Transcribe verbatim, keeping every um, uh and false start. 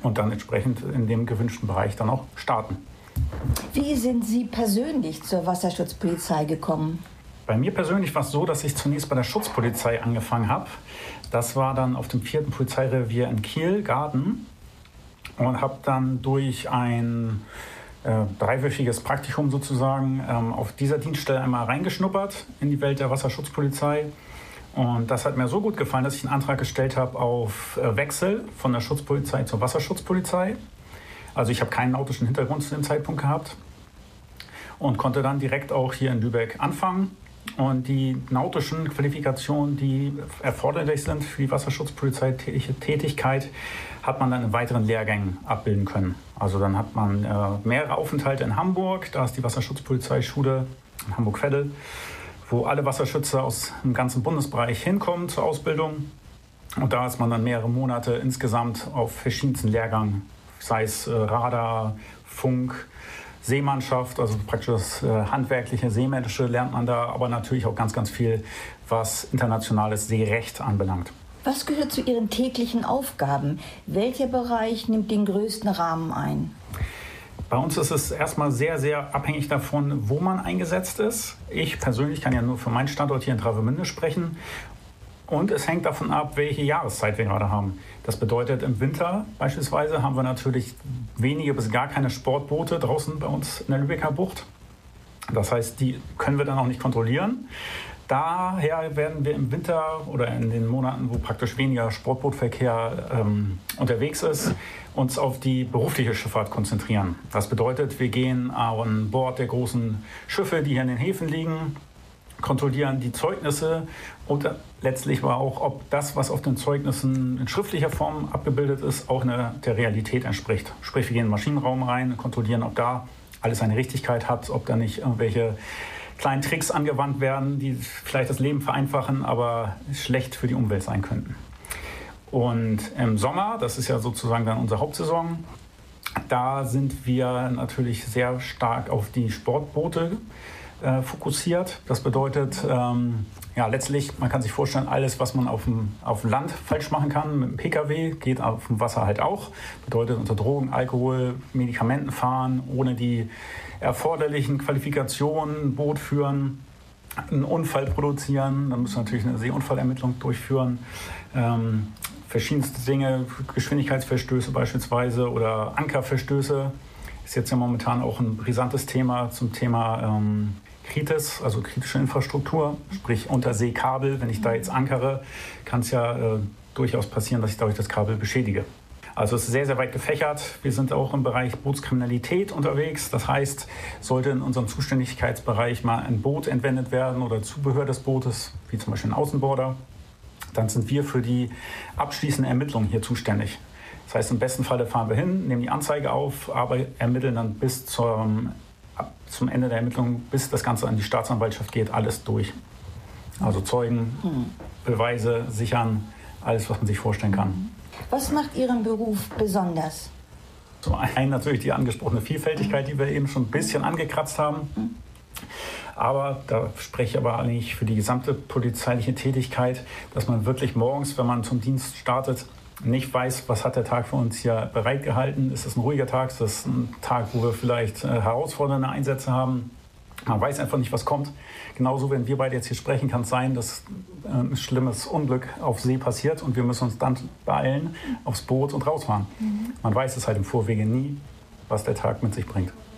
und dann entsprechend in dem gewünschten Bereich dann auch starten. Wie sind Sie persönlich zur Wasserschutzpolizei gekommen? Bei mir persönlich war es so, dass ich zunächst bei der Schutzpolizei angefangen habe. Das war dann auf dem vierten Polizeirevier in Kiel, Garden, und habe dann durch ein äh, dreiwöchiges Praktikum sozusagen ähm, auf dieser Dienststelle einmal reingeschnuppert in die Welt der Wasserschutzpolizei. Und das hat mir so gut gefallen, dass ich einen Antrag gestellt habe auf äh, Wechsel von der Schutzpolizei zur Wasserschutzpolizei. Also ich habe keinen nautischen Hintergrund zu dem Zeitpunkt gehabt und konnte dann direkt auch hier in Lübeck anfangen. Und die nautischen Qualifikationen, die erforderlich sind für die wasserschutzpolizeiliche Tätigkeit, hat man dann in weiteren Lehrgängen abbilden können. Also dann hat man äh, mehrere Aufenthalte in Hamburg, da ist die Wasserschutzpolizeischule in Hamburg-Veddel, wo alle Wasserschützer aus dem ganzen Bundesbereich hinkommen zur Ausbildung. Und da ist man dann mehrere Monate insgesamt auf verschiedensten Lehrgängen, sei es äh, Radar, Funk, Seemannschaft, also praktisch das äh, handwerkliche, seemännische lernt man da, aber natürlich auch ganz, ganz viel, was internationales Seerecht anbelangt. Was gehört zu Ihren täglichen Aufgaben? Welcher Bereich nimmt den größten Rahmen ein? Bei uns ist es erstmal sehr, sehr abhängig davon, wo man eingesetzt ist. Ich persönlich kann ja nur für meinen Standort hier in Travemünde sprechen. Und es hängt davon ab, welche Jahreszeit wir gerade haben. Das bedeutet, im Winter beispielsweise haben wir natürlich wenige bis gar keine Sportboote draußen bei uns in der Lübecker Bucht. Das heißt, die können wir dann auch nicht kontrollieren. Daher werden wir im Winter oder in den Monaten, wo praktisch weniger Sportbootverkehr ähm, unterwegs ist, uns auf die berufliche Schifffahrt konzentrieren. Das bedeutet, wir gehen an Bord der großen Schiffe, die hier in den Häfen liegen, kontrollieren die Zeugnisse und letztlich war auch, ob das, was auf den Zeugnissen in schriftlicher Form abgebildet ist, auch eine, der Realität entspricht. Sprich, wir gehen in den Maschinenraum rein, kontrollieren, ob da alles eine Richtigkeit hat, ob da nicht irgendwelche kleinen Tricks angewandt werden, die vielleicht das Leben vereinfachen, aber schlecht für die Umwelt sein könnten. Und im Sommer, das ist ja sozusagen dann unsere Hauptsaison, da sind wir natürlich sehr stark auf die Sportboote äh, fokussiert. Das bedeutet, ähm, ja, letztlich, man kann sich vorstellen, alles, was man auf dem, auf dem Land falsch machen kann mit dem Pkw, geht auf dem Wasser halt auch. Bedeutet unter Drogen, Alkohol, Medikamenten fahren, ohne die erforderlichen Qualifikationen, Boot führen, einen Unfall produzieren. Dann müssen wir natürlich eine Seeunfallermittlung durchführen. Ähm, verschiedenste Dinge, Geschwindigkeitsverstöße beispielsweise oder Ankerverstöße. Ist jetzt ja momentan auch ein brisantes Thema zum Thema ähm, Kritis, also kritische Infrastruktur, sprich Unterseekabel. Wenn ich da jetzt ankere, kann es ja äh, durchaus passieren, dass ich dadurch das Kabel beschädige. Also es ist sehr, sehr weit gefächert. Wir sind auch im Bereich Bootskriminalität unterwegs. Das heißt, sollte in unserem Zuständigkeitsbereich mal ein Boot entwendet werden oder Zubehör des Bootes, wie zum Beispiel ein Außenborder, dann sind wir für die abschließende Ermittlung hier zuständig. Das heißt, im besten Fall fahren wir hin, nehmen die Anzeige auf, aber ermitteln dann bis zum, zum Ende der Ermittlung, bis das Ganze an die Staatsanwaltschaft geht, alles durch. Also Zeugen, mhm. Beweise, sichern, alles, was man sich vorstellen kann. Was macht Ihren Beruf besonders? Zum einen natürlich die angesprochene Vielfältigkeit, die wir eben schon ein bisschen angekratzt haben. Mhm. Aber da spreche ich aber eigentlich für die gesamte polizeiliche Tätigkeit, dass man wirklich morgens, wenn man zum Dienst startet, nicht weiß, was hat der Tag für uns hier bereitgehalten. Ist es ein ruhiger Tag? Ist es ein Tag, wo wir vielleicht äh, herausfordernde Einsätze haben? Man weiß einfach nicht, was kommt. Genauso, wenn wir beide jetzt hier sprechen, kann es sein, dass äh, ein schlimmes Unglück auf See passiert und wir müssen uns dann beeilen, aufs Boot und rausfahren. Mhm. Man weiß es halt im Vorwege nie, was der Tag mit sich bringt.